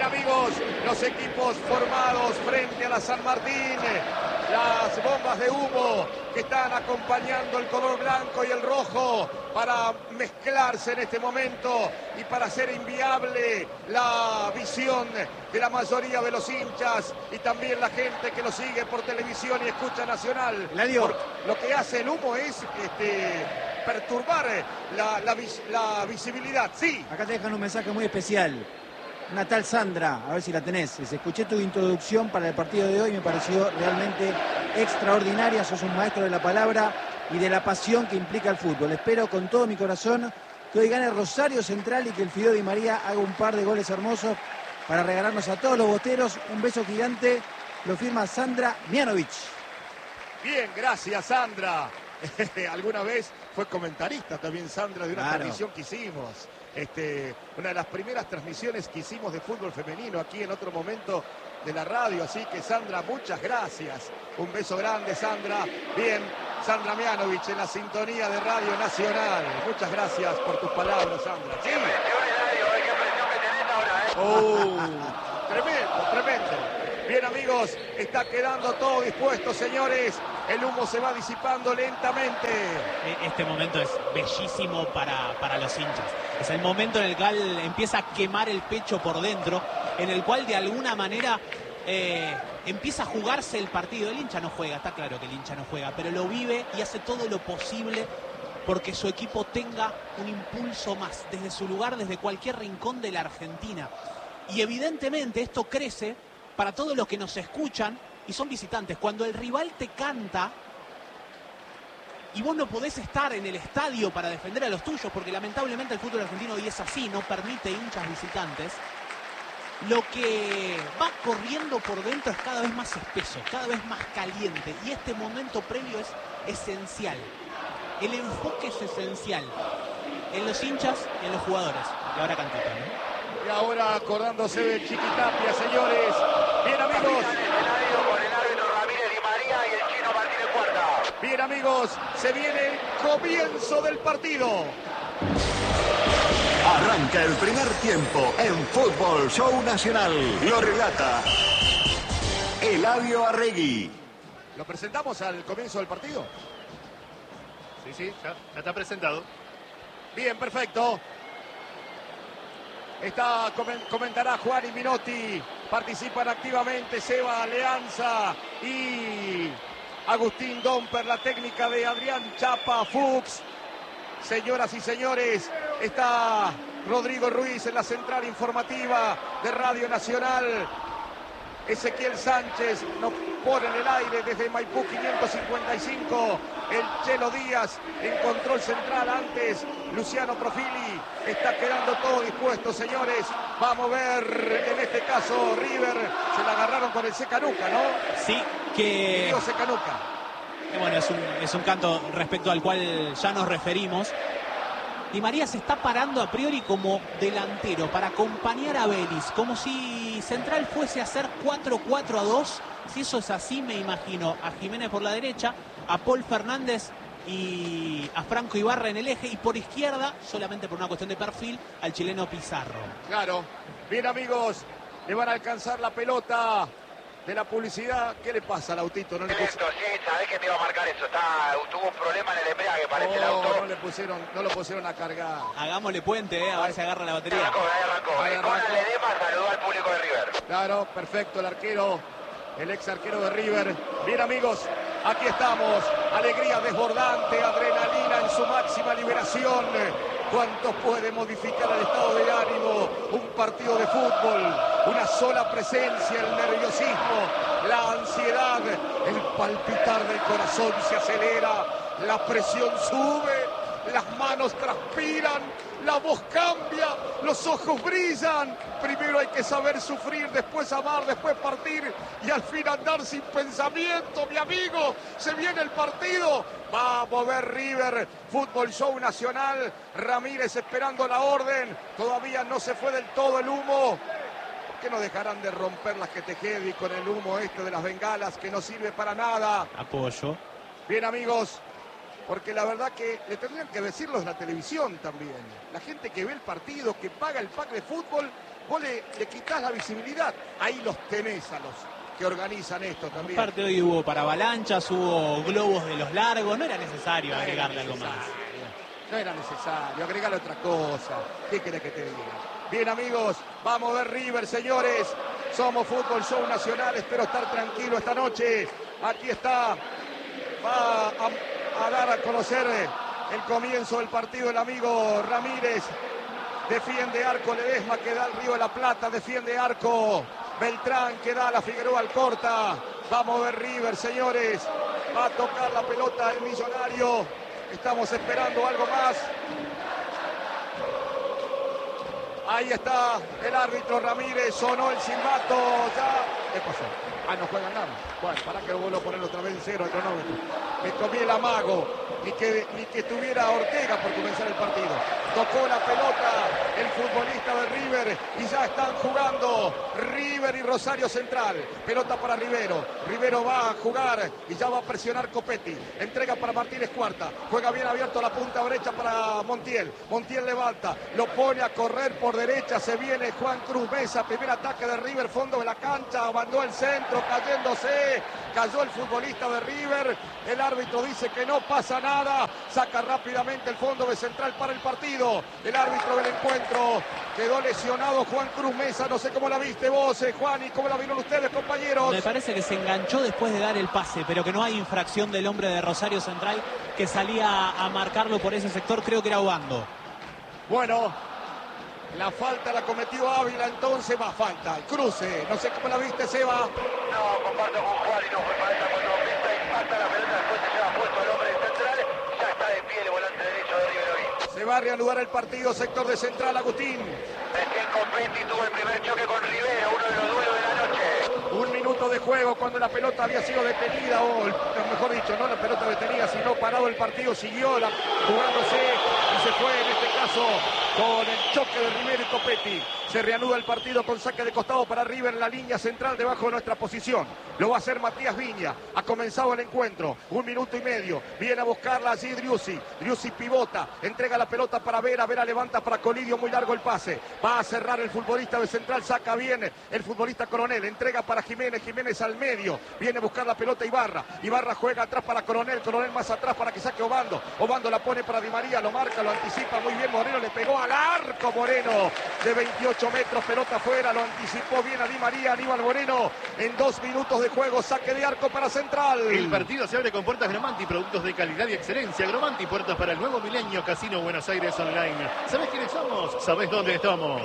Bien, amigos, los equipos formados frente a la San Martín. Las bombas de humo que están acompañando el color blanco y el rojo para mezclarse en este momento y para hacer inviable la visión de la mayoría de los hinchas y también la gente que lo sigue por televisión y escucha Nacional. Lo que hace el humo es perturbar la visibilidad. Sí. Acá te dejan un mensaje muy especial. Una tal Sandra, a ver si la tenés. Dice, escuché tu introducción para el partido de hoy y me pareció realmente extraordinaria. Sos un maestro de la palabra y de la pasión que implica el fútbol. Espero con todo mi corazón que hoy gane Rosario Central y que el Fideo Di María haga un par de goles hermosos para regalarnos a todos los boteros. Un beso gigante. Lo firma Sandra Mianovic. Bien, gracias, Sandra. Alguna vez fue comentarista también Sandra de una transmisión que hicimos. Una de las primeras transmisiones que hicimos de fútbol femenino aquí en otro momento de la radio. Así que, Sandra, muchas gracias. Un beso grande, Sandra. Bien, Sandra Mianovic en la sintonía de Radio Nacional. Muchas gracias por tus palabras, Sandra. ¿Sí? Tremendo, tremendo. Bien, amigos, está quedando todo dispuesto, señores. El humo se va disipando lentamente. Este momento es bellísimo para los hinchas. Es el momento en el cual empieza a quemar el pecho por dentro, en el cual de alguna manera empieza a jugarse el partido. El hincha no juega, está claro que el hincha no juega, pero lo vive y hace todo lo posible porque su equipo tenga un impulso más desde su lugar, desde cualquier rincón de la Argentina. Y evidentemente esto crece para todos los que nos escuchan y son visitantes. Cuando el rival te canta y vos no podés estar en el estadio para defender a los tuyos, porque lamentablemente el fútbol argentino hoy es así, no permite hinchas visitantes, lo que va corriendo por dentro es cada vez más espeso, cada vez más caliente, y este momento previo es esencial. El enfoque es esencial en los hinchas y en los jugadores. Y ahora cantita, ¿no? Y ahora acordándose de Chiquitapia, señores. Bien, amigos. Bien, amigos, se viene el comienzo del partido. Arranca el primer tiempo en Fútbol Show Nacional. Lo relata Eladio Arregui. ¿Lo presentamos al comienzo del partido? Sí, ya está presentado. Bien, perfecto. Comentará Juan y Minotti. Participan activamente Seba Alianza y Agustín Domper, la técnica de Adrián Chapa Fuchs. Señoras y señores, está Rodrigo Ruiz en la central informativa de Radio Nacional. Ezequiel Sánchez nos pone en el aire desde Maipú 555. El Chelo Díaz en control central antes. Luciano Profili. Está quedando todo dispuesto, señores. Vamos a ver, en este caso, River. Se la agarraron con el Secanuca, ¿no? Sí, que... Digo Secanuca. Bueno, es un canto respecto al cual ya nos referimos. Di María se está parando a priori como delantero para acompañar a Vélez, como si Central fuese a hacer 4-4-2. Si eso es así, me imagino a Jiménez por la derecha, a Paul Fernández y a Franco Ibarra en el eje, y por izquierda, solamente por una cuestión de perfil, al chileno Pizarro. Claro. Bien, amigos, le van a alcanzar la pelota de la publicidad. ¿Qué le pasa al autito? Sí, sabés que te iba a marcar eso. Tuvo un problema en el embrague, parece el auto. No lo pusieron a cargar. Hagámosle puente, a ver si agarra la batería. Ahí arrancó. Conan Ledema saludó al público de River. Claro, perfecto, el ex arquero de River. Bien, amigos, aquí estamos. Alegría desbordante, adrenalina en su máxima liberación. ¿Cuánto puede modificar el estado de ánimo un partido de fútbol? Una sola presencia, el nerviosismo, la ansiedad, el palpitar del corazón se acelera, la presión sube, las manos transpiran, la voz cambia, los ojos brillan. Primero hay que saber sufrir, después amar, después partir y al fin andar sin pensamiento, mi amigo. Se viene el partido. Vamos a ver River, Fútbol Show Nacional. Ramírez esperando la orden. Todavía no se fue del todo el humo. ¿Por qué no dejarán de romper las que te quede con el humo de las bengalas que no sirve para nada? Apoyo. Bien, amigos. Porque la verdad que le tendrían que decirlos en la televisión también. La gente que ve el partido, que paga el pack de fútbol, vos le quitas la visibilidad. Ahí los tenés a los que organizan esto también. Aparte hoy hubo para avalanchas, hubo globos de los largos, no era necesario agregarle algo más. No era necesario, agregarle otra cosa. ¿Qué querés que te diga? Bien, amigos, vamos a ver River, señores. Somos Fútbol Show Nacional, espero estar tranquilo esta noche. Aquí está, va a dar a conocer el comienzo del partido el amigo Ramírez. Defiende arco Ledesma, que da al Río de la Plata, defiende arco Beltrán, que da a la Figueroa Alcorta. Vamos a ver River, señores. Va a tocar la pelota el Millonario. Estamos esperando algo más. Ahí está el árbitro Ramírez, sonó el silbato. Ya. ¿Qué pasó? Ah, no juegan nada. Bueno, para que vuelvo a poner otra vez en cero el cronómetro. Me comí el amago. Ni que tuviera Ortega por comenzar el partido. Tocó la pelota el futbolista de River y ya están jugando River y Rosario Central. Pelota para Rivero. Rivero va a jugar y ya va a presionar Copetti. Entrega para Martínez Cuarta. Juega bien abierto la punta derecha para Montiel. Montiel levanta. Lo pone a correr por derecha. Se viene Juan Cruz Mesa. Primer ataque de River. Fondo de la cancha. Mandó el centro cayéndose. Cayó el futbolista de River. El árbitro dice que no pasa nada. Saca rápidamente el fondo de Central para el partido. El árbitro del encuentro. Quedó lesionado Juan Cruz Mesa. No sé cómo la viste vos, Juan, y cómo la vieron ustedes, compañeros. Me parece que se enganchó después de dar el pase, pero que no hay infracción del hombre de Rosario Central que salía a marcarlo por ese sector. Creo que era Obando. Bueno, la falta la cometió Ávila, entonces va falta. El cruce. No sé cómo la viste, Seba. No, comparto con Juan y no fue falta cuando Mesa impacta la pelota, después se lleva puesto al hombre de Central. Ya está de pie el volante derecho de River hoy. Se va a reanudar el partido, sector de Central, Agustín. Recién Copetti tuvo el primer choque con Rivero, uno de los duelos de la noche. Un minuto de juego cuando la pelota había sido detenida, o mejor dicho, no la pelota detenida, sino parado el partido, siguió jugándose y se fue en este caso con el choque de Rivero y Copetti. Se reanuda el partido con saque de costado para River en la línea central debajo de nuestra posición. Lo va a hacer Matías Viña. Ha comenzado el encuentro. 1 minuto y medio. Viene a buscarla allí Driussi. Driussi pivota. Entrega la pelota para Vera. Vera levanta para Colidio. Muy largo el pase. Va a cerrar el futbolista de Central. Saca bien el futbolista Coronel. Entrega para Jiménez. Jiménez al medio. Viene a buscar la pelota Ibarra. Ibarra juega atrás para Coronel. Coronel más atrás para que saque Obando. Obando la pone para Di María. Lo marca, lo anticipa muy bien. Moreno le pegó al arco. Moreno de 28 metros. Pelota afuera. Lo anticipó bien a Di María. Aníbal Moreno en 2 minutos de juego. Saque de arco para Central. El partido se abre con puertas Gromanti, productos de calidad y excelencia. Gromanti, puertas para el nuevo milenio. Casino Buenos Aires Online. ¿Sabés quiénes somos? ¿Sabés dónde estamos?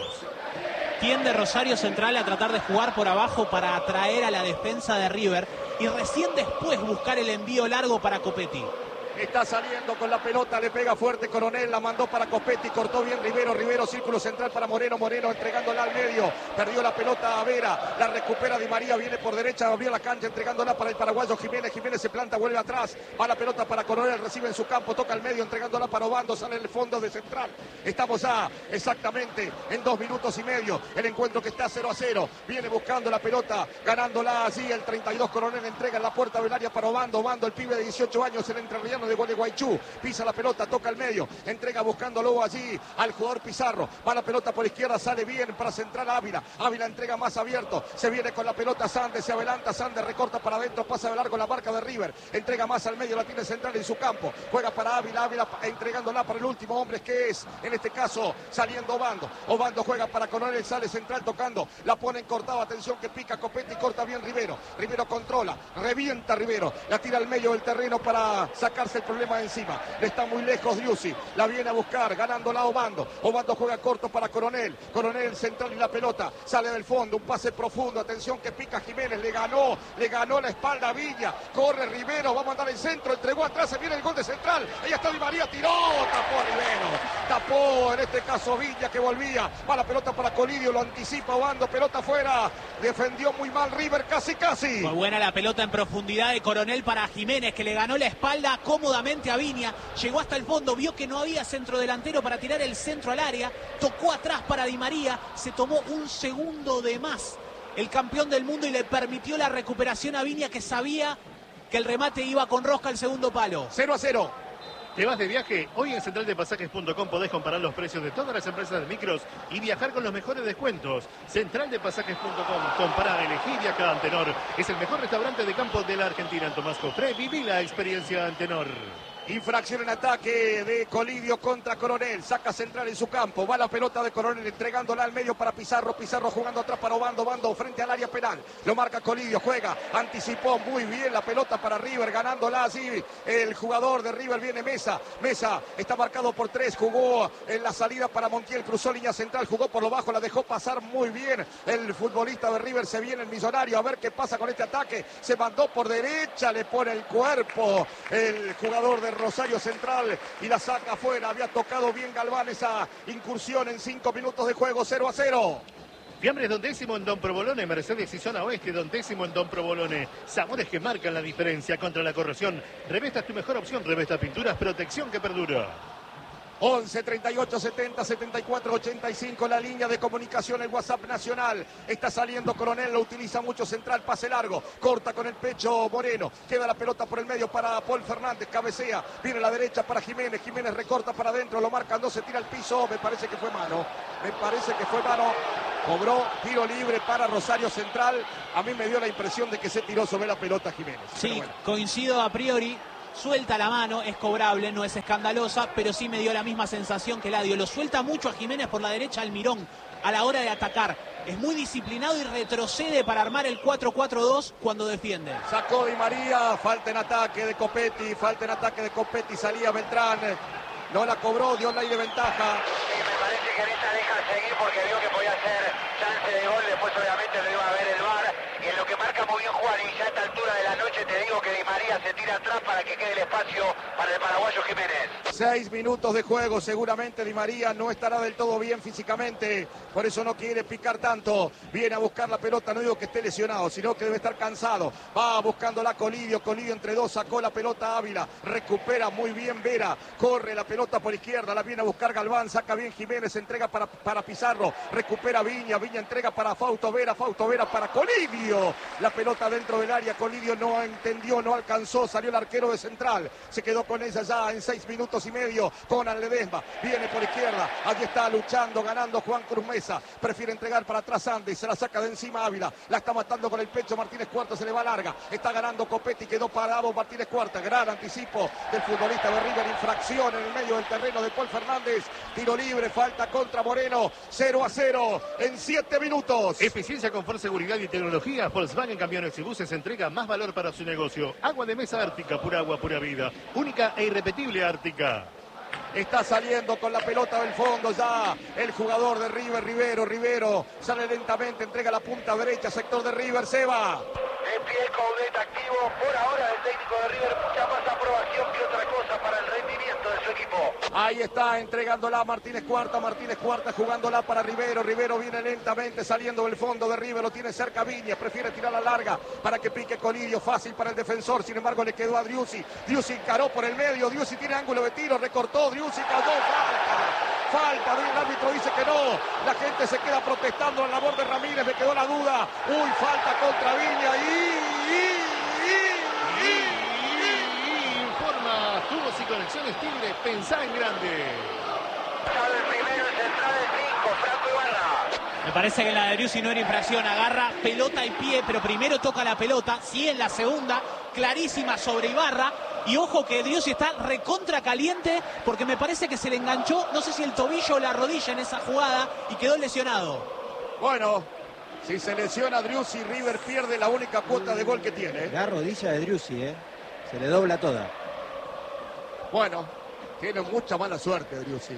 Tiende Rosario Central a tratar de jugar por abajo para atraer a la defensa de River y recién después buscar el envío largo para Copetti. Está saliendo con la pelota, le pega fuerte Coronel, la mandó para Copetti, cortó bien Rivero, Rivero, círculo central para Moreno, Moreno entregándola al medio, perdió la pelota a Vera, la recupera Di María, viene por derecha, abrió la cancha, entregándola para el paraguayo Jiménez, Jiménez se planta, vuelve atrás, va la pelota para Coronel, recibe en su campo, toca al medio, entregándola para Obando, sale en el fondo de Central. Estamos ya exactamente en 2 minutos y medio, el encuentro que está 0-0, viene buscando la pelota, ganándola allí el 32 Coronel, entrega en la puerta del área para Obando, Obando el pibe de 18 años, el entrerriano de Gualeguaychú, pisa la pelota, toca al medio, entrega buscándolo allí al jugador Pizarro, va la pelota por izquierda, sale bien para Central Ávila, Ávila entrega más abierto, se viene con la pelota Sande, se adelanta Sande, recorta para adentro, pasa de largo la marca de River, entrega más al medio, la tiene Central en su campo, juega para Ávila, Ávila entregándola para el último hombre que es, en este caso, saliendo Obando, Obando juega para Coronel, sale Central tocando, la pone en cortado, atención que pica Copetti, corta bien Rivero, Rivero controla, revienta Rivero, la tira al medio del terreno para sacarse el problema de encima, le está muy lejos Driussi, la viene a buscar, ganándola Obando, Obando juega corto para Coronel, Coronel Central y la pelota, sale del fondo, un pase profundo, atención que pica Jiménez, le ganó la espalda a Viña, corre Rivero, va a mandar el centro, entregó atrás, se viene el gol de Central, ahí está Di María, tiró, tapó Rivero, tapó en este caso Viña que volvía, va la pelota para Colidio, lo anticipa Obando, pelota afuera, defendió muy mal River, casi. Muy buena la pelota en profundidad de Coronel para Jiménez, que le ganó la espalda cómodamente a Viña, llegó hasta el fondo, vio que no había centro delantero para tirar el centro al área, tocó atrás para Di María, se tomó un segundo de más el campeón del mundo y le permitió la recuperación a Viña, que sabía que el remate iba con rosca al segundo palo. 0-0. ¿Te vas de viaje? Hoy en centraldepasajes.com podés comparar los precios de todas las empresas de micros y viajar con los mejores descuentos. Centraldepasajes.com. Compará, elegí y viaja. Antenor es el mejor restaurante de campo de la Argentina. En Tomás Cofré, viví la experiencia Antenor. Infracción en ataque de Colidio contra Coronel. Saca Central en su campo. Va la pelota de Coronel entregándola al medio para Pizarro. Pizarro jugando atrás para Obando. Obando frente al área penal. Lo marca Colidio. Juega. Anticipó muy bien la pelota para River. Ganándola así. El jugador de River viene Mesa. Mesa está marcado por 3. Jugó en la salida para Montiel. Cruzó línea central. Jugó por lo bajo. La dejó pasar muy bien. El futbolista de River se viene el Millonario. A ver qué pasa con este ataque. Se mandó por derecha. Le pone el cuerpo. El jugador de Rosario Central y la saca afuera. Había tocado bien Galván esa incursión en 5 minutos de juego. 0-0. Fiambres Don Décimo en Don Provolone, Mercedes y Zona Oeste, Don Décimo en Don Provolone. Sabores que marcan la diferencia contra la corrosión. Revesta es tu mejor opción. Revesta Pinturas, protección que perdura. 11 38 70 74 85, la línea de comunicación, el WhatsApp nacional. Está saliendo Coronel, lo utiliza mucho Central, pase largo, corta con el pecho Moreno, queda la pelota por el medio para Paul Fernández, cabecea, viene a la derecha para Jiménez, Jiménez recorta para adentro, lo marcan, no se tira al piso, me parece que fue mano, cobró tiro libre para Rosario Central. A mí me dio la impresión de que se tiró sobre la pelota Jiménez. Sí, bueno. Coincido a priori. Suelta la mano, es cobrable, no es escandalosa, pero sí me dio la misma sensación que Eladio. Lo suelta mucho a Jiménez por la derecha Almirón a la hora de atacar. Es muy disciplinado y retrocede para armar el 4-4-2 cuando defiende. Sacó Di María, falta en ataque de Copetti, salía Beltrán. No la cobró, dio la de ventaja. Sí, me parece que ahorita deja seguir porque vio que podía ser chance de gol. Después obviamente lo iba a ver el VAR. Y en lo que marca muy bien Juan, y ya a esta altura de la noche te digo que Di María se tira atrás para que quede el espacio para el paraguayo Jiménez. 6 minutos de juego, seguramente Di María no estará del todo bien físicamente, por eso no quiere picar tanto. Viene a buscar la pelota, no digo que esté lesionado, sino que debe estar cansado. Va buscándola Colidio entre dos, sacó la pelota Ávila, recupera muy bien Vera, corre la pelota por izquierda, la viene a buscar Galván, saca bien Jiménez, entrega para Pizarro, recupera Viña entrega para Fausto Vera para Colidio. La pelota dentro del área, Colidio no entendió, no alcanzó, salió el arquero de Central, se quedó con ella ya en 6 minutos y medio. Conan Ledesma viene por izquierda, allí está luchando, ganando Juan Cruz Mesa, prefiere entregar para atrás Andes, se la saca de encima Ávila, la está matando con el pecho Martínez Cuarta, se le va larga, está ganando Copetti, quedó parado Martínez Cuarta, gran anticipo del futbolista de River, infracción en el medio del terreno de Paul Fernández, tiro libre, falta contra Moreno, 0-0 en 7 minutos. Eficiencia, confort, seguridad y tecnología. Volkswagen Camiones y Buses entrega más valor para su negocio. Agua de mesa Ártica, pura agua, pura vida. Única e irrepetible Ártica. Está saliendo con la pelota del fondo ya el jugador de River, Rivero, sale lentamente, entrega la punta derecha, sector de River, se va. En pie Coudet activo, por ahora el técnico de River, mucha más aprobación que otra cosa para el rendimiento de su equipo. Ahí está entregándola a Martínez Cuarta jugándola para Rivero viene lentamente saliendo del fondo de River, lo tiene cerca Viña, prefiere tirarla larga para que pique Colidio, fácil para el defensor, sin embargo le quedó a Driussi encaró por el medio, Driussi tiene ángulo de tiro, recortó, Driussi cayó, falta, el árbitro dice que no, la gente se queda protestando a la labor de Ramírez, me quedó la duda, falta contra Viña Informa Tubos y Conexiones Tigre, pensá en grande. Sabe el primero en Central de 5, Franco Ibarra. Me parece que la de Driussi no era infracción, agarra pelota y pie, pero primero toca la pelota, sí en la segunda, clarísima sobre Ibarra. Y ojo que Driussi está recontra caliente porque me parece que se le enganchó, no sé si el tobillo o la rodilla en esa jugada y quedó lesionado. Bueno, si se lesiona Driussi, River pierde la única cuota de gol que tiene. La rodilla de Driussi, se le dobla toda. Bueno, tiene mucha mala suerte Driussi.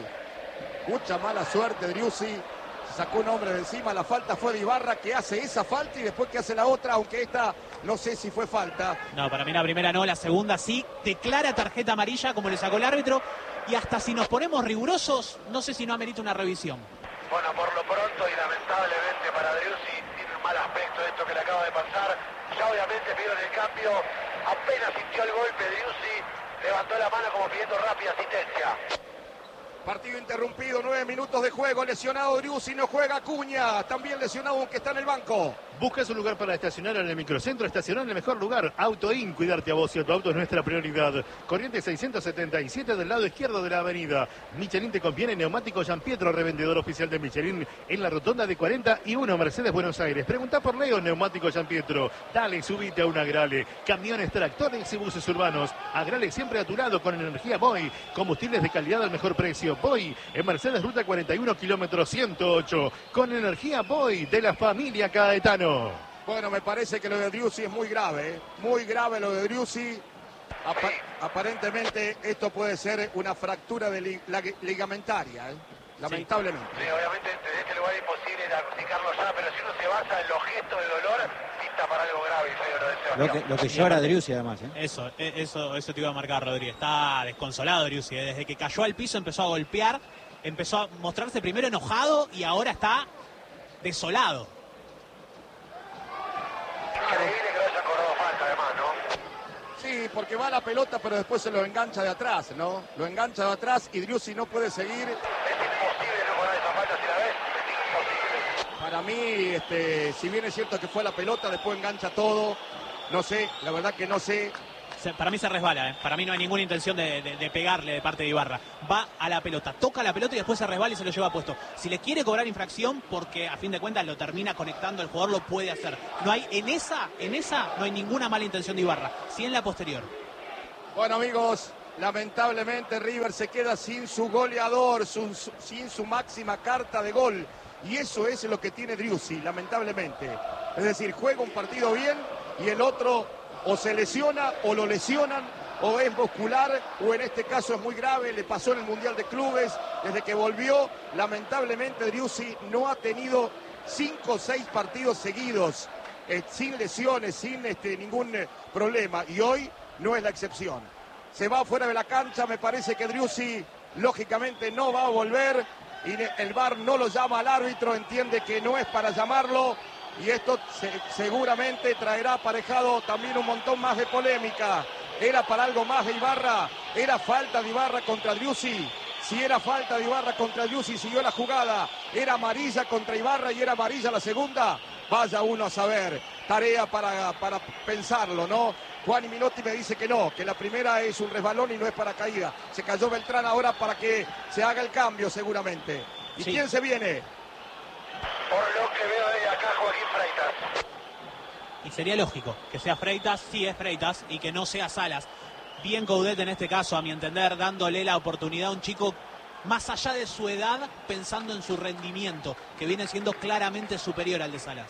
Sacó un hombre de encima, la falta fue de Ibarra, que hace esa falta y después que hace la otra, aunque esta no sé si fue falta. No, para mí la primera no, la segunda sí, declara tarjeta amarilla como le sacó el árbitro y hasta si nos ponemos rigurosos, no sé si no amerita una revisión. Bueno, por lo pronto y lamentablemente para Driussi tiene un mal aspecto esto que le acaba de pasar. Ya obviamente vieron el cambio, apenas sintió el golpe Driussi, levantó la mano como pidiendo rápida asistencia. Partido interrumpido, 9 minutos de juego. Lesionado Driussi, no juega Acuña. También lesionado aunque está en el banco. Buscas un lugar para estacionar en el microcentro, estacionar en el mejor lugar. AutoIn, cuidarte a vos y a tu auto es nuestra prioridad. Corriente 677 del lado izquierdo de la avenida. Michelin te conviene, neumático Gianpietro, revendedor oficial de Michelin en la rotonda de 41 Mercedes, Buenos Aires. Pregunta por Leo, neumático Gianpietro. Dale, subite a un Agrale. Camiones, tractores y buses urbanos. Agrale siempre a tu lado con energía Boy. Combustibles de calidad al mejor precio. Boy en Mercedes, ruta 41, kilómetro 108. Con energía Boy de la familia Caetano. Bueno, me parece que lo de Driussi es muy grave, ¿eh? Muy grave lo de Driussi. Aparentemente esto puede ser una fractura de ligamentaria, ¿eh? Lamentablemente. Sí, obviamente desde este lugar es imposible diagnosticarlo ya, pero si uno se basa en los gestos de dolor, pinta para algo grave y feo lo de Sebastián. Lo que llora Driussi además, ¿eh? Eso te iba a marcar, Rodríguez. Está desconsolado Driussi, ¿eh? Desde que cayó al piso empezó a golpear, empezó a mostrarse primero enojado y ahora está desolado. Increíble que lo haya cobrado falta además, ¿no? Sí, porque va la pelota, pero después se lo engancha de atrás, ¿no? Lo engancha de atrás y Driussi no puede seguir. Es imposible no cobrar esa falta si la ves, es imposible. Para mí, si bien es cierto que fue la pelota, después engancha todo. No sé, la verdad que no sé. Para mí se resbala, ¿eh? Para mí no hay ninguna intención de pegarle de parte de Ibarra. Va a la pelota, toca la pelota y después se resbala y se lo lleva puesto. Si le quiere cobrar infracción, porque a fin de cuentas lo termina conectando el jugador, lo puede hacer. No hay en esa no hay ninguna mala intención de Ibarra, sí en la posterior. Bueno, amigos, lamentablemente River se queda sin su goleador, sin su máxima carta de gol. Y eso es lo que tiene Driussi, lamentablemente. Es decir, juega un partido bien y el otro o se lesiona o lo lesionan, o es muscular, o en este caso es muy grave, le pasó en el Mundial de Clubes, desde que volvió, lamentablemente Driussi no ha tenido 5 o 6 partidos seguidos, sin lesiones, sin ningún problema, y hoy no es la excepción. Se va fuera de la cancha, me parece que Driussi lógicamente no va a volver, y el VAR no lo llama al árbitro, entiende que no es para llamarlo, y esto seguramente traerá aparejado también un montón más de polémica. ¿Era para algo más de Ibarra? ¿Era falta de Ibarra contra Driussi? Si era falta de Ibarra contra Driussi, siguió la jugada. ¿Era amarilla contra Ibarra y era amarilla la segunda? Vaya uno a saber. Tarea para pensarlo, ¿no? Juan y Minotti me dice que no, que la primera es un resbalón y no es para caída. Se cayó Beltrán ahora para que se haga el cambio seguramente. ¿Y sí. quién se viene? Por lo que veo de acá, Joaquín Freitas. Y sería lógico que sea Freitas, sí es Freitas, y que no sea Salas. Bien Coudet en este caso, a mi entender, dándole la oportunidad a un chico más allá de su edad, pensando en su rendimiento, que viene siendo claramente superior al de Salas.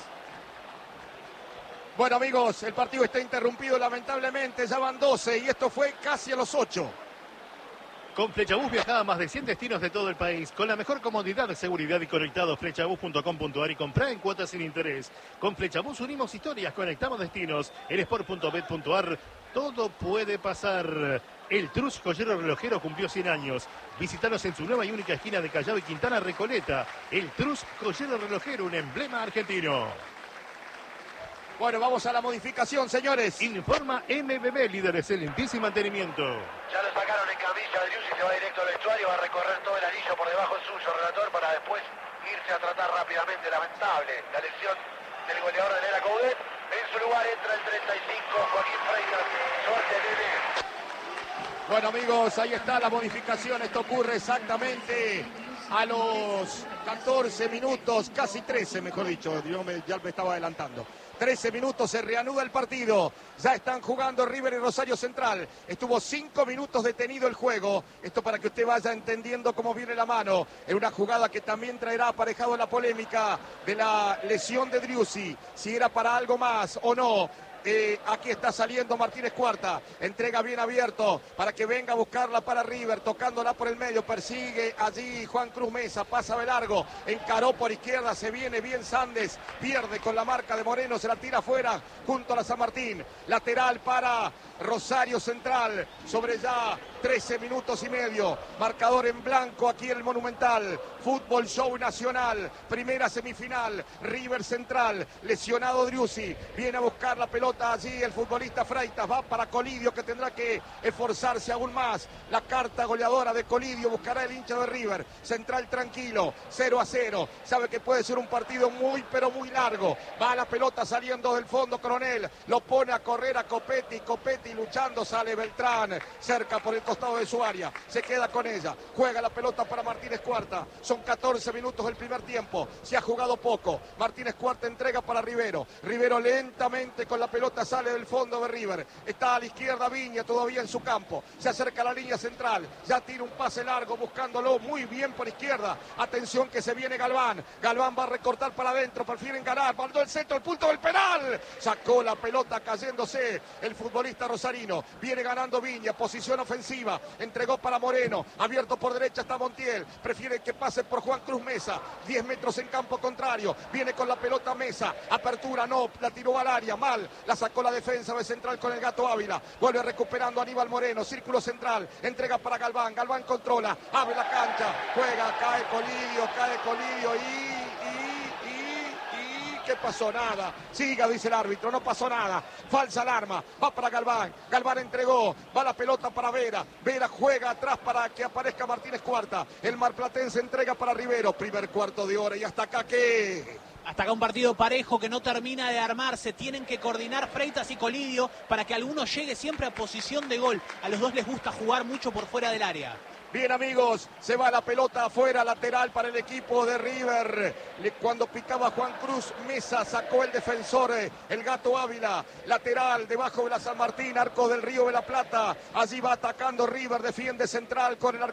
Bueno, amigos, el partido está interrumpido lamentablemente, ya van 12 y esto fue casi a los 8. Con Flechabús viaja a más de 100 destinos de todo el país. Con la mejor comodidad, seguridad y conectado, flechabús.com.ar y comprá en cuotas sin interés. Con Flechabús unimos historias, conectamos destinos. En sport.bet.ar todo puede pasar. El Trus Joyero Relojero cumplió 100 años. Visítanos en su nueva y única esquina de Callao y Quintana Recoleta. El Trus Joyero Relojero, un emblema argentino. Bueno, vamos a la modificación, señores. Informa MBB, líderes en limpieza y mantenimiento. Ya lo sacaron en camilla, Driussi se va directo al vestuario, va a recorrer todo el anillo por debajo suyo, relator, para después irse a tratar rápidamente. Lamentable la lesión del goleador de Nera Coudet. En su lugar entra el 35, Joaquín Freitas. Suerte, nene. Bueno, amigos, ahí está la modificación. Esto ocurre exactamente a los 14 minutos, casi 13, mejor dicho. Ya me estaba adelantando. 13 minutos, se reanuda el partido. Ya están jugando River y Rosario Central. Estuvo 5 minutos detenido el juego. Esto para que usted vaya entendiendo cómo viene la mano. En una jugada que también traerá aparejado la polémica de la lesión de Driussi. Si era para algo más o no. Aquí está saliendo Martínez Cuarta, entrega bien abierto para que venga a buscarla para River, tocándola por el medio, persigue allí Juan Cruz Mesa, pasa de largo, encaró por izquierda, se viene bien Sandes, pierde con la marca de Moreno, se la tira afuera junto a la San Martín, lateral para Rosario Central, sobre ya 13 minutos y medio. Marcador en blanco aquí en el Monumental. Fútbol Show Nacional, primera semifinal. River Central, lesionado Driussi, viene a buscar la pelota allí el futbolista Freitas, va para Colidio, que tendrá que esforzarse aún más. La carta goleadora de Colidio buscará el hincha de River. Central tranquilo, 0-0, sabe que puede ser un partido muy pero muy largo. Va la pelota saliendo del fondo Coronel, lo pone a correr a Copetti luchando, sale Beltrán, cerca por el costado de su área, se queda con ella, juega la pelota para Martínez Cuarta. Son 14 minutos del primer tiempo, se ha jugado poco. Martínez Cuarta entrega para Rivero, Rivero lentamente con la pelota sale del fondo de River, está a la izquierda Viña todavía en su campo, se acerca a la línea central, ya tira un pase largo buscándolo muy bien por izquierda. Atención que se viene Galván, Galván va a recortar para adentro, prefieren ganar, mandó el centro, el punto del penal, sacó la pelota cayéndose el futbolista rosarino. Viene ganando Viña, posición ofensiva, entregó para Moreno, abierto por derecha está Montiel, prefiere que pase por Juan Cruz Mesa, 10 metros en campo contrario, viene con la pelota Mesa, apertura no, la tiró al área, mal, la sacó la defensa de Central con el Gato Ávila, vuelve recuperando Aníbal Moreno, círculo central, entrega para Galván, Galván controla, abre la cancha, juega, cae Colidio y ¿qué pasó? Nada. Siga, dice el árbitro, no pasó nada. Falsa alarma, va para Galván, Galván entregó, va la pelota para Vera, Vera juega atrás para que aparezca Martínez Cuarta, el marplatense entrega para Rivero, primer cuarto de hora y hasta acá ¿qué? Hasta acá un partido parejo que no termina de armarse. Tienen que coordinar Freitas y Colidio para que alguno llegue siempre a posición de gol. A los dos les gusta jugar mucho por fuera del área. Bien amigos, se va la pelota afuera, lateral para el equipo de River. Cuando picaba Juan Cruz Mesa, sacó el defensor, el Gato Ávila. Lateral, debajo de la San Martín, arco del Río de la Plata. Allí va atacando River, defiende Central con el arco.